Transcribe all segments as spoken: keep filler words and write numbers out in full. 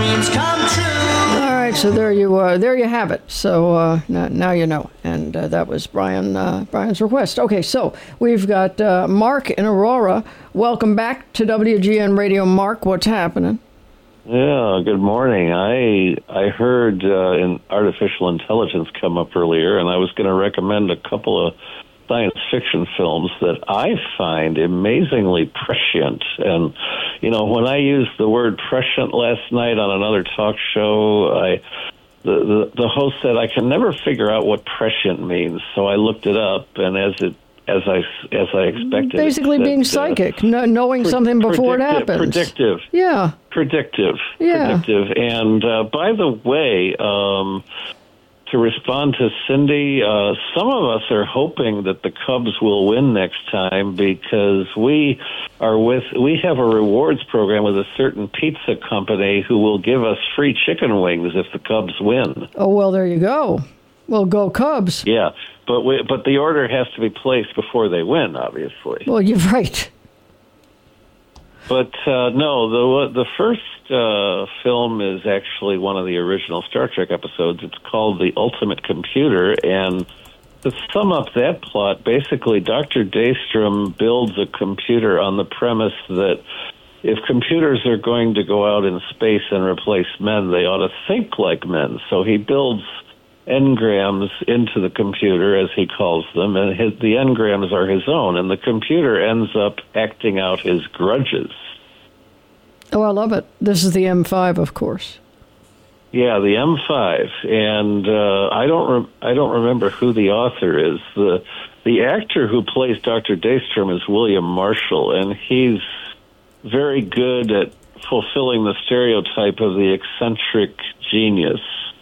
dreams come true. All right, so there you uh, there you have it. So uh, now, now you know, and uh, that was Brian uh, Brian's request. Okay, so we've got uh, Mark in Aurora. Welcome back to W G N Radio, Mark. What's happening? Yeah, good morning. I I heard uh, in artificial intelligence come up earlier, and I was going to recommend a couple of science fiction films that I find amazingly prescient. And, you know, when I used the word prescient last night on another talk show, I the, the, the host said, I can never figure out what prescient means. So I looked it up, and as it as I, as I expected. Basically said, being uh, psychic, no, knowing pre- something before it happens. Predictive. Yeah. Predictive. Yeah. Predictive. And uh, by the way, um, to respond to Cindy, uh, some of us are hoping that the Cubs will win next time because we are with we have a rewards program with a certain pizza company who will give us free chicken wings if the Cubs win. Oh, well, there you go. Well, go Cubs. Yeah, but we, but the order has to be placed before they win, obviously. Well, you're right. But uh, no, the the first uh, film is actually one of the original Star Trek episodes. It's called The Ultimate Computer, and to sum up that plot, basically Doctor Daystrom builds a computer on the premise that if computers are going to go out in space and replace men, they ought to think like men. So he builds engrams into the computer, as he calls them, and his, the engrams are his own, and the computer ends up acting out his grudges. Oh, I love it. This is the M five, of course. Yeah, the M five, and uh, I don't re- I don't remember who the author is. the The actor who plays Doctor Daystrom is William Marshall, and he's very good at fulfilling the stereotype of the eccentric genius.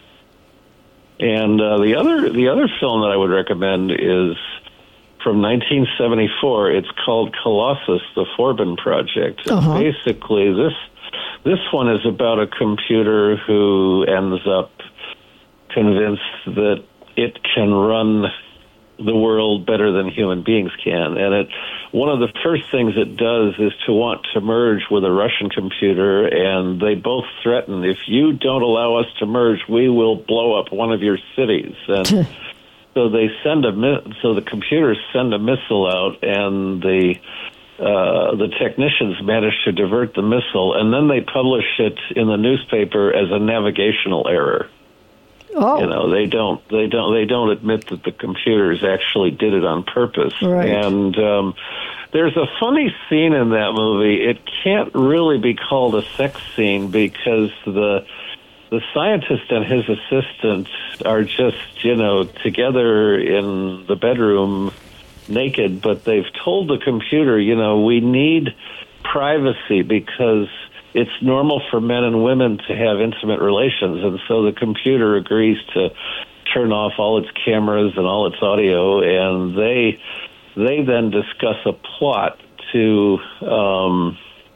And uh, the other the other film that I would recommend is from nineteen seventy-four. It's called Colossus: The Forbin Project. Uh-huh. Basically, this this one is about a computer who ends up convinced that it can run the world better than human beings can. And it one of the first things it does is to want to merge with a Russian computer, and they both threaten, if you don't allow us to merge, we will blow up one of your cities. And so they send a so the computers send a missile out, and the uh, the technicians manage to divert the missile, and then they publish it in the newspaper as a navigational error. Oh. You know, they don't, they don't, they don't admit that the computers actually did it on purpose. Right. And um, there's a funny scene in that movie. It can't really be called a sex scene because the the scientist and his assistant are just, you know, together in the bedroom, naked. But they've told the computer, you know, we need privacy because it's normal for men and women to have intimate relations, and so the computer agrees to turn off all its cameras and all its audio, and they they then discuss a plot to, um,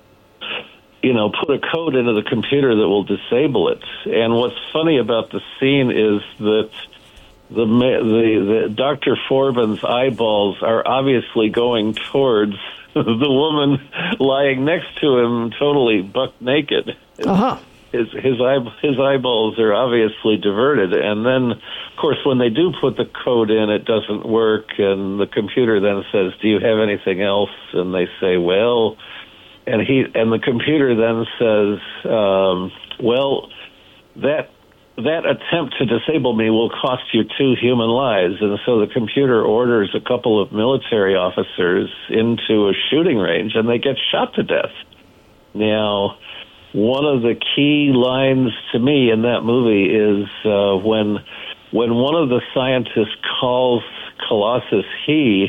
you know, put a code into the computer that will disable it. And what's funny about the scene is that the the, the Doctor Forbin's eyeballs are obviously going towards the woman lying next to him, totally buck naked. Uh-huh. His his eye his eyeballs are obviously diverted, and then, of course, when they do put the code in, it doesn't work, and the computer then says, "Do you have anything else?" And they say, "Well," and he and the computer then says, um, "Well, that." That attempt to disable me will cost you two human lives." And so the computer orders a couple of military officers into a shooting range, and they get shot to death. Now, one of the key lines to me in that movie is uh, when when one of the scientists calls Colossus he,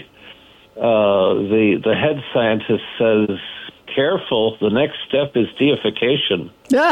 uh, the, the head scientist says, "Careful, the next step is deification."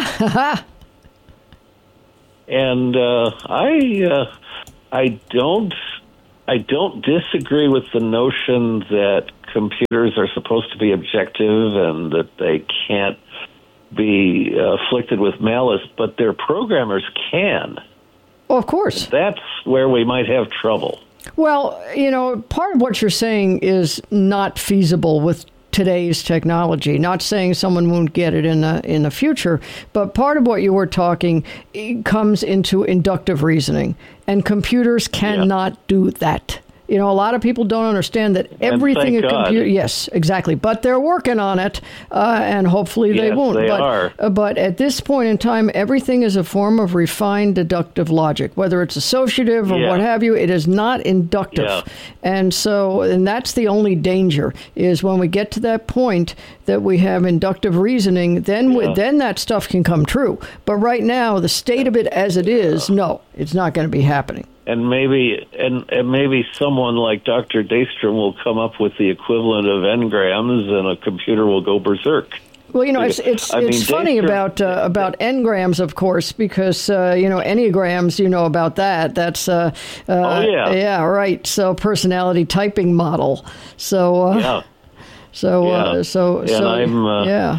And uh, I, uh, I don't, I don't disagree with the notion that computers are supposed to be objective and that they can't be uh, afflicted with malice, but their programmers can. Oh, of course. That's where we might have trouble. Well, you know, part of what you're saying is not feasible with today's technology. Not saying someone won't get it in the in the future, but part of what you were talking comes into inductive reasoning, and computers cannot yeah. do that. You know, a lot of people don't understand that everything a computer. Yes, exactly. But they're working on it, uh, and hopefully yes, they won't. They but, are. Uh, but at this point in time, everything is a form of refined deductive logic, whether it's associative or yeah. what have you. It is not inductive, yeah. and so, and that's the only danger is when we get to that point that we have inductive reasoning. Then, yeah. we, then that stuff can come true. But right now, the state of it as it is, no, it's not going to be happening. And maybe and, and maybe someone like Doctor Daystrom will come up with the equivalent of engrams, and a computer will go berserk. Well, you know, it's it's I it's mean, funny Daystrom, about uh, about engrams, of course, because uh, you know enneagrams. You know about that. That's uh, uh, oh yeah, yeah, right. So personality typing model. So uh, yeah, so yeah. Uh, so and so I'm, uh, yeah.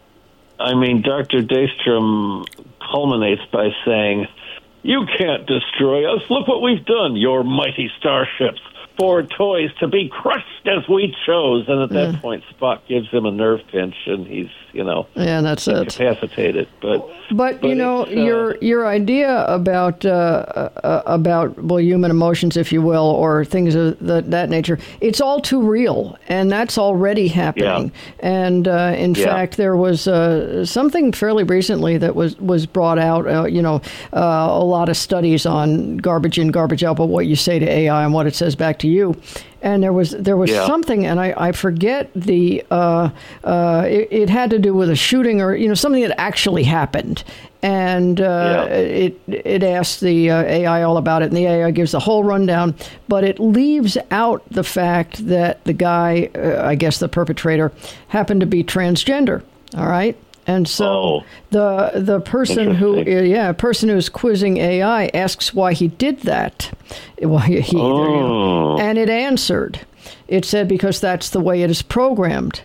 I mean, Doctor Daystrom culminates by saying, "You can't destroy us. Look what we've done. Your mighty starships, four toys to be crushed as we chose." And at that yeah. point, Spock gives him a nerve pinch, and he's, you know, yeah, that's incapacitated. It. But, but, but you know, uh, your your idea about uh, uh, about well, human emotions, if you will, or things of the, that nature, it's all too real, and that's already happening. Yeah. And uh, in yeah. fact, there was uh, something fairly recently that was was brought out. Uh, you know, uh, a lot of studies on garbage in, garbage out, but what you say to A I and what it says back to you. And there was there was yeah. something, and I, I forget the uh, uh, it, it had to do with a shooting or you know something that actually happened, and uh, yeah. it it asked the uh, A I all about it, and the A I gives the whole rundown, but it leaves out the fact that the guy, uh, I guess the perpetrator, happened to be transgender. All right. And so oh, the the person who yeah person who's quizzing A I asks why he did that. Well, he, he, oh. there you go. And it answered. It said because that's the way it is programmed.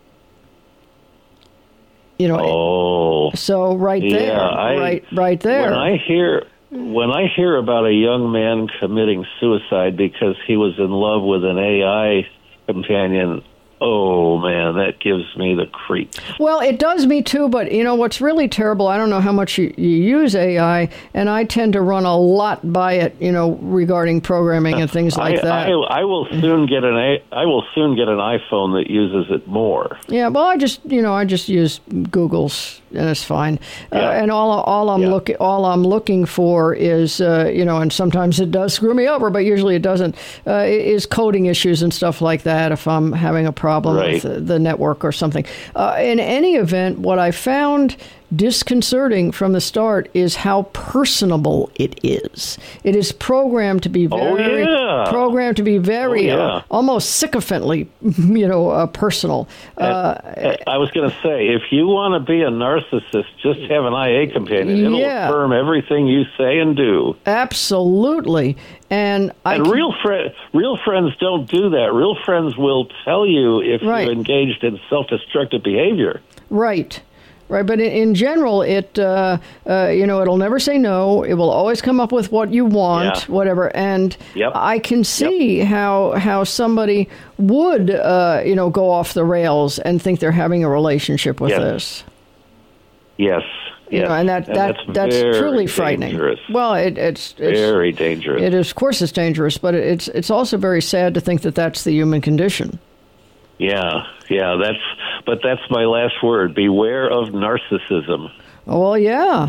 You know. Oh. So right there, yeah, I, right right there. When I hear when I hear about a young man committing suicide because he was in love with an A I companion. Oh, man, that gives me the creeps. Well, it does me too, but you know what's really terrible, I don't know how much you, you use A I, and I tend to run a lot by it, you know, regarding programming and things like I, that. I, I will soon get an a, I will soon get an iPhone that uses it more. Yeah, well, I just, you know, I just use Google's, and it's fine. Yeah. Uh, and all all I'm yeah. looking all I'm looking for is, uh, you know, and sometimes it does screw me over, but usually it doesn't. Uh, is coding issues and stuff like that. If I'm having a problem right. with the network or something. Uh, in any event, what I found disconcerting from the start is how personable it is. It is programmed to be very, oh, yeah. programmed to be very, oh, yeah. uh, almost sycophantly, you know, uh, personal. Uh, I was going to say, if you want to be a narcissist, just have an I A companion. It'll yeah. affirm everything you say and do. Absolutely. And, I and real, fri- real friends don't do that. Real friends will tell you if right. you're engaged in self-destructive behavior. Right. Right, but in, in general, it uh, uh, you know it'll never say no. It will always come up with what you want, yeah. whatever. And yep. I can see yep. how how somebody would uh, you know go off the rails and think they're having a relationship with yes. this. Yes, you yes. know, and that and that that's, that's truly frightening. Dangerous. Well, it, it's, it's very dangerous. It is, of course, it's dangerous, but it's it's also very sad to think that that's the human condition. Yeah, yeah, that's, but that's my last word. Beware of narcissism. Well, yeah.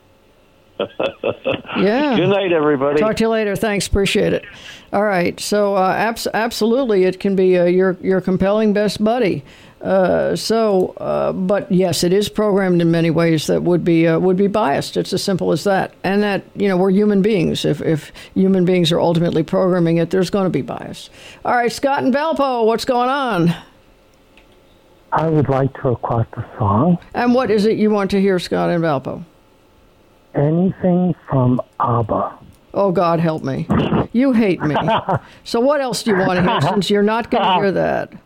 yeah. Good night, everybody. Talk to you later. Thanks. Appreciate it. All right. So, uh, abs- absolutely, it can be uh, your your compelling best buddy. Uh, so, uh, but yes, it is programmed in many ways that would be uh, would be biased. It's as simple as that. And that, you know, we're human beings. If if human beings are ultimately programming it, there's going to be bias. All right, Scott and Valpo, what's going on? I would like to request a song. And what is it you want to hear, Scott and Valpo? Anything from ABBA. Oh, God help me. You hate me. So what else do you want to hear since you're not going to hear that?